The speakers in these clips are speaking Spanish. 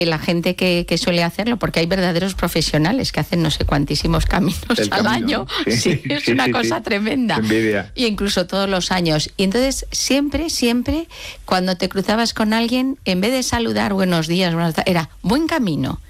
la gente que suele hacerlo, porque hay verdaderos profesionales que hacen no sé cuantísimos caminos al año. ¿No? Sí, es una cosa tremenda. Envidia. Y incluso todos los años. Y entonces siempre, cuando te cruzabas con alguien, en vez de saludar buenos días, era buen camino.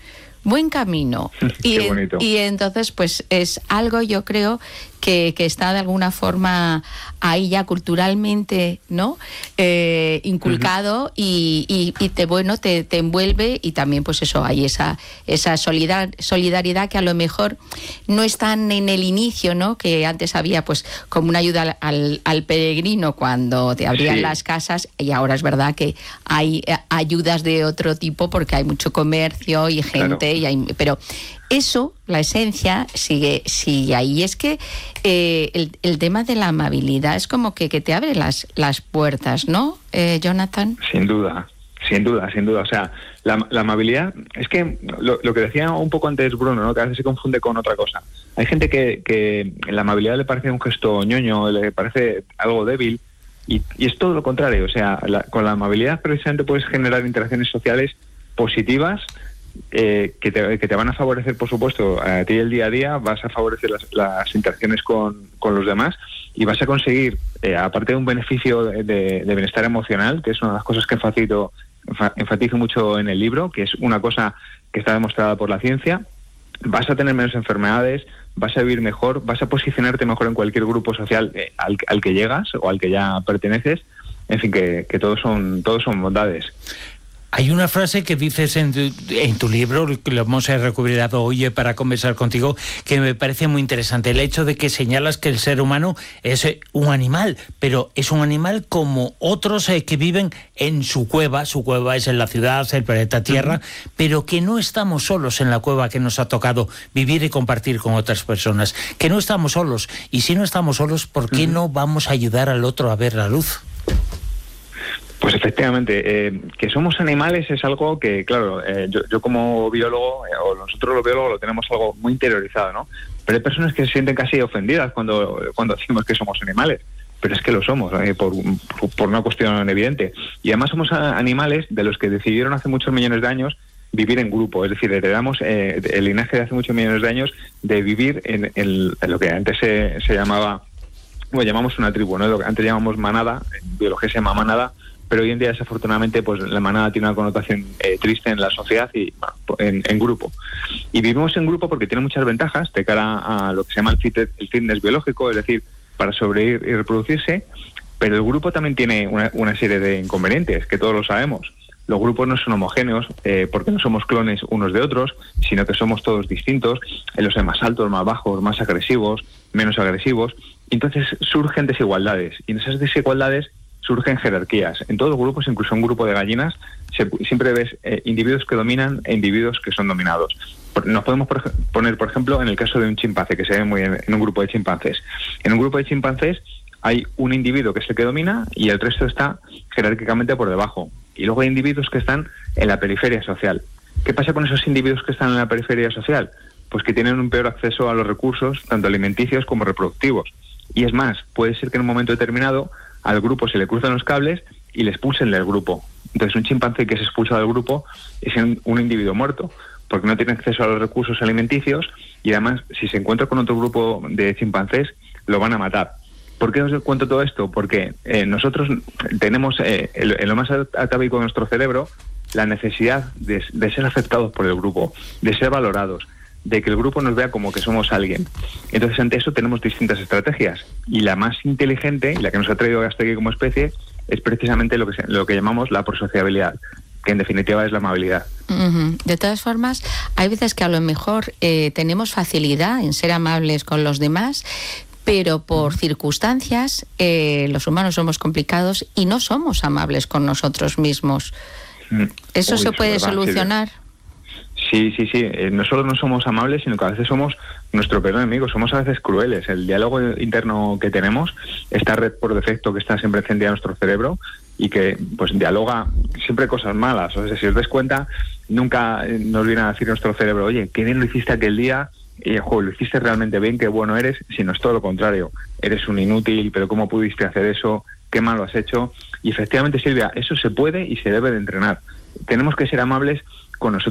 Y entonces pues es algo, yo creo, que está de alguna forma ahí ya culturalmente, ¿no? Inculcado y te envuelve, y también pues eso, hay esa solidaridad que a lo mejor no es tan en el inicio, ¿no? Que antes había pues como una ayuda al peregrino cuando te abrían las casas, y ahora es verdad que hay ayudas de otro tipo porque hay mucho comercio y gente, pero eso, la esencia, sigue ahí. Es que el tema de la amabilidad es como que te abre las puertas, ¿no, Jonathan? Sin duda. O sea, la amabilidad, es que lo que decía un poco antes Bruno, ¿no? Que a veces se confunde con otra cosa. Hay gente que la amabilidad le parece un gesto ñoño, le parece algo débil, y es todo lo contrario. O sea, con la amabilidad precisamente puedes generar interacciones sociales positivas, que te van a favorecer, por supuesto, a ti el día a día. Vas a favorecer las interacciones con los demás, y vas a conseguir, aparte de un beneficio de bienestar emocional, que es una de las cosas que enfatizo mucho en el libro, que es una cosa que está demostrada por la ciencia. Vas a tener menos enfermedades, vas a vivir mejor, vas a posicionarte mejor en cualquier grupo social al que llegas o al que ya perteneces. En fin, que todos son bondades. Hay una frase que dices en tu libro, que lo hemos recuperado hoy para conversar contigo, que me parece muy interesante. El hecho de que señalas que el ser humano es un animal, pero es un animal como otros que viven en su cueva. Su cueva es en la ciudad, el planeta Tierra, pero que no estamos solos en la cueva que nos ha tocado vivir y compartir con otras personas. Que no estamos solos. Y si no estamos solos, ¿por qué no vamos a ayudar al otro a ver la luz? Pues efectivamente, que somos animales es algo que, claro, yo como biólogo, o nosotros los biólogos lo tenemos algo muy interiorizado, ¿no? Pero hay personas que se sienten casi ofendidas cuando decimos que somos animales, pero es que lo somos, por una cuestión evidente. Y además somos animales de los que decidieron hace muchos millones de años vivir en grupo, es decir, heredamos el linaje de hace muchos millones de años de vivir en lo que antes se llamaba, bueno, llamamos una tribu, ¿no? Lo que antes llamamos manada, en biología se llama manada, pero hoy en día desafortunadamente pues la manada tiene una connotación triste en la sociedad y en grupo. Y vivimos en grupo porque tiene muchas ventajas de cara a lo que se llama el fitness biológico, es decir, para sobrevivir y reproducirse, pero el grupo también tiene una serie de inconvenientes, que todos lo sabemos. Los grupos no son homogéneos porque no somos clones unos de otros, sino que somos todos distintos. Los hay más altos, más bajos, más agresivos, menos agresivos. Y entonces surgen desigualdades, y en esas desigualdades surgen jerarquías. En todos los grupos, incluso un grupo de gallinas, siempre ves individuos que dominan e individuos que son dominados. Nos podemos poner, por ejemplo, en el caso de un chimpancé, que se ve muy bien en un grupo de chimpancés. En un grupo de chimpancés hay un individuo que es el que domina y el resto está jerárquicamente por debajo. Y luego hay individuos que están en la periferia social. ¿Qué pasa con esos individuos que están en la periferia social? Pues que tienen un peor acceso a los recursos, tanto alimenticios como reproductivos. Y es más, puede ser que en un momento determinado al grupo se le cruzan los cables y le expulsen del grupo. Entonces un chimpancé que se expulsa del grupo es un individuo muerto, porque no tiene acceso a los recursos alimenticios, y además si se encuentra con otro grupo de chimpancés lo van a matar. ¿Por qué os cuento todo esto? Porque nosotros tenemos en lo más atávico de nuestro cerebro la necesidad de ser aceptados por el grupo, de ser valorados, de que el grupo nos vea como que somos alguien. Entonces, ante eso tenemos distintas estrategias, y la más inteligente, y la que nos ha traído hasta aquí como especie, es precisamente lo que llamamos la prosociabilidad, que en definitiva es la amabilidad. De todas formas, hay veces que a lo mejor tenemos facilidad en ser amables con los demás, pero por circunstancias los humanos somos complicados y no somos amables con nosotros mismos. ¿Eso se puede solucionar? Sí. No solo no somos amables, sino que a veces somos nuestro peor enemigo, somos a veces crueles. El diálogo interno que tenemos, esta red por defecto que está siempre encendida en nuestro cerebro y que pues dialoga siempre cosas malas. O sea, si os das cuenta, nunca nos viene a decir nuestro cerebro, oye, qué bien lo hiciste aquel día, y lo hiciste realmente bien, qué bueno eres, sino es todo lo contrario. Eres un inútil, pero ¿cómo pudiste hacer eso? ¿Qué mal lo has hecho? Y efectivamente, Silvia, eso se puede y se debe de entrenar. Tenemos que ser amables con nosotros